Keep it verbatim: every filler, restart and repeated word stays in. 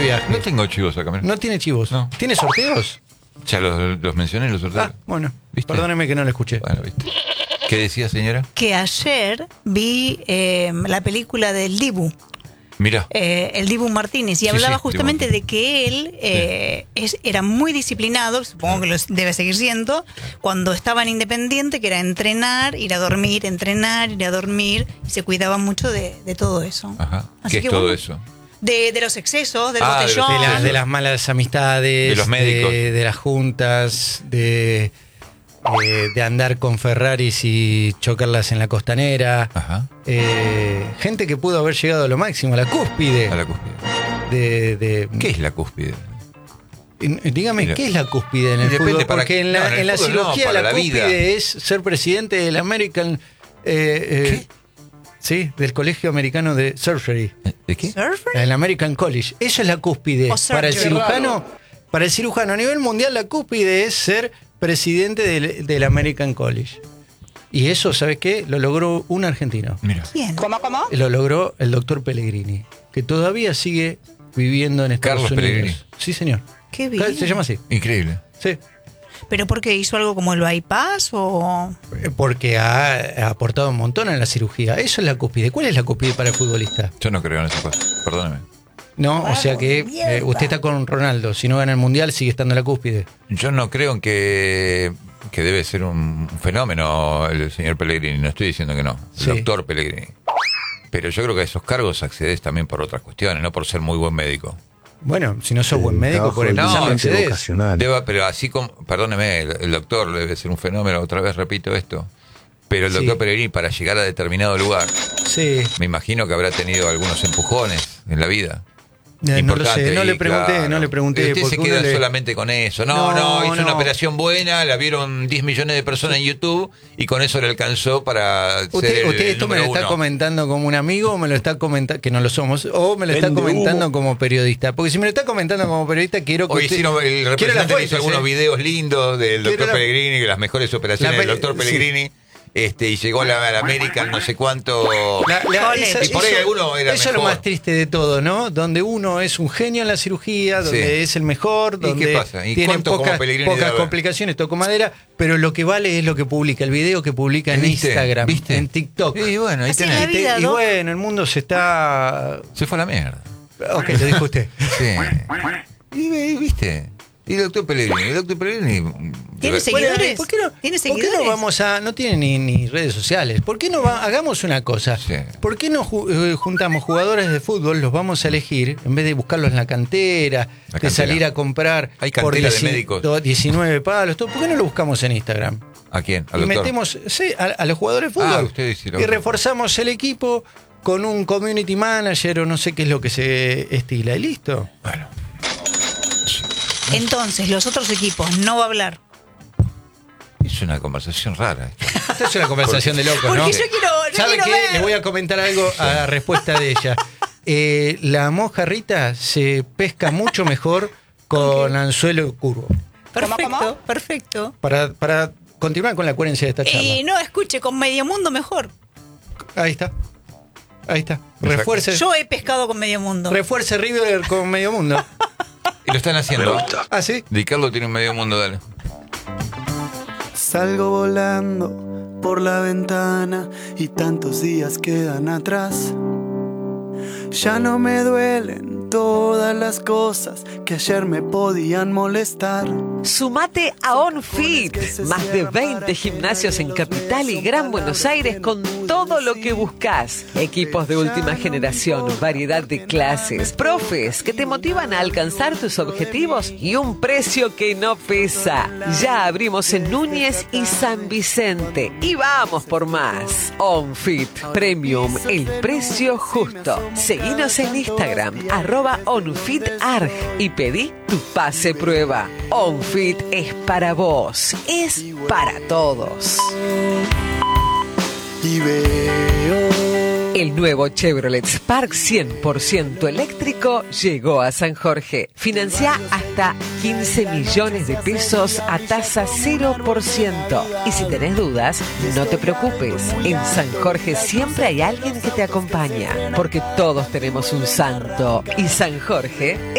viaje. No tengo chivos acá. Mira. ¿No tiene chivos? No. ¿Tiene sorteos? Ya los, los mencioné, los sorteos. Ah, bueno. ¿Viste? Perdóneme que no lo escuché. Bueno, ¿viste? ¿Qué decía, señora? Que ayer vi eh, la película del Dibu. Mira. Eh, el Dibu Martínez, y Sí, hablaba sí, justamente Dibu de que él eh, es, era muy disciplinado, supongo que lo debe seguir siendo, cuando estaba en Independiente, que era entrenar, ir a dormir, entrenar, ir a dormir, y se cuidaba mucho de, de todo eso. Ajá. Así ¿Qué que, es todo bueno, eso? De, de los excesos, del Ah, de los botellón. De, la- de las malas amistades, De los médicos. de, de las juntas, de, eh, de andar con Ferraris y chocarlas en la costanera. Ajá. Eh, gente que pudo haber llegado a lo máximo, a la cúspide. A la cúspide. De, de- ¿Qué es la cúspide? Eh, Dígame, Mira. ¿qué es la cúspide en el Depende fútbol? para Porque qué- en la, no, en el en la fútbol no, cirugía para la la vida. cúspide es ser presidente del American... eh, eh, sí, del Colegio Americano de Surgery. ¿De qué? ¿Surfer? El American College. Eso es la cúspide. O Para el surgery. cirujano, para el cirujano a nivel mundial, la cúspide es ser presidente del, del American College. Y eso, ¿sabes qué? Lo logró un argentino. Mira. ¿Quién? Lo logró el doctor Pellegrini, que todavía sigue viviendo en Estados Carlos Unidos. Pellegrini. Sí, señor. Qué bien. Se llama así. Increíble. Sí. ¿Pero porque hizo algo como el bypass o...? Porque ha, ha aportado un montón en la cirugía. Eso es la cúspide. ¿Cuál es la cúspide para el futbolista? Yo no creo en esas cosas. Perdóneme. No, o sea que eh, usted está con Ronaldo. Si no gana el mundial, sigue estando en la cúspide. Yo no creo en que, que debe ser un fenómeno el señor Pellegrini. No estoy diciendo que no. El Sí. doctor Pellegrini. Pero yo creo que a esos cargos accedes también por otras cuestiones, no por ser muy buen médico. Bueno, si no sos buen médico, por el No, examen sí, accedes. Deba, pero así como, perdóneme, el, el doctor debe ser un fenómeno, otra vez repito esto. Pero el Sí. doctor Pellegrini, para llegar a determinado lugar, Sí. me imagino que habrá tenido algunos empujones en la vida. Eh, no lo sé, no y le pregunté, claro, no le pregunté. Usted se porque queda uno le- solamente con eso. No, no, No, hizo una no. operación buena, la vieron diez millones de personas en YouTube y con eso le alcanzó para ser ¿Usted, el, usted el esto me lo número está uno. comentando como un amigo o me lo está comentando, que no lo somos, o me lo está Vende comentando humo. como periodista? Porque si me lo está comentando como periodista, quiero que Hoy usted- hicieron, el quiero las representante fuentes, hizo algunos ¿eh? videos lindos del Quiero doctor la- Pellegrini, que las mejores operaciones La del pe- doctor Pellegrini. Este, y llegó a la, a la América no sé cuánto. La- la- College. esa- Y por ahí eso- alguno era eso es lo mejor. más triste de todo, ¿no? Donde uno es un genio en la cirugía, donde Sí. es el mejor, ¿Y donde qué pasa? ¿Y tienen cuánto como pocas, Pellegrini pocas debe haber? complicaciones, toco madera, pero lo que vale es lo que publica, el video que publica en ¿Viste? Instagram, ¿Viste? en TikTok. Y bueno, ahí Así tenés. es la Y te- vida, y Doc. bueno, el mundo se está... Se fue a la mierda. Ok, lo dijo usted. Sí. Y, y, viste. Y el doctor Pellegrini. El doctor Pellegrini. ¿Tiene de- seguidores? Bueno, ¿por qué no, ¿Tiene ¿por qué no seguidores? vamos a.? No tiene ni, ni redes sociales. ¿Por qué no va- hagamos una cosa? Sí. ¿Por qué no ju- eh, juntamos jugadores de fútbol, los vamos a elegir, en vez de buscarlos en la cantera, La de cantera. salir a comprar Hay por cantera de dieci- médicos. do- diecinueve palos? Todo? ¿Por qué no lo buscamos en Instagram? ¿A quién? ¿Al Y doctor? metemos sí, a, a los jugadores de Ah, fútbol. usted dice lo y que- reforzamos el equipo con un community manager o no sé qué es lo que se estila. Y listo. Bueno. Entonces, los otros equipos no va a hablar. Es una conversación rara. esto. Esta es una conversación de locos, Porque ¿no? yo quiero, yo ¿Sabe quiero qué? ver. Le voy a comentar algo a la respuesta de ella. Eh, la mojarrita se pesca mucho mejor con anzuelo curvo. Perfecto, perfecto. Para, para continuar con la coherencia de esta charla. Y no, escuche, con Medio Mundo mejor. Ahí está. Ahí está. Exacto. Refuerce, Yo he pescado con Medio Mundo. refuerce River con medio mundo. Y lo están haciendo. ¿Ah, sí? Di Carlo tiene un medio mundo, dale. Salgo volando por la ventana y tantos días quedan atrás. Ya no me duelen todas las cosas que ayer me podían molestar. Sumate a OnFit, más de veinte gimnasios en Capital y Gran Buenos Aires con todo lo que buscas. Equipos de última generación, variedad de clases, profes que te motivan a alcanzar tus objetivos y un precio que no pesa. Ya abrimos en Núñez y San Vicente y vamos por más. OnFit Premium, el precio justo. Seguinos en Instagram, arroba OnFitArg y pedí tu pase prueba. OnFit es para vos, es para todos. Y veo El nuevo Chevrolet Spark cien por ciento eléctrico llegó a San Jorge. Financia hasta quince millones de pesos a tasa cero por ciento. Y si tenés dudas, no te preocupes. En San Jorge siempre hay alguien que te acompaña, porque todos tenemos un santo. Y San Jorge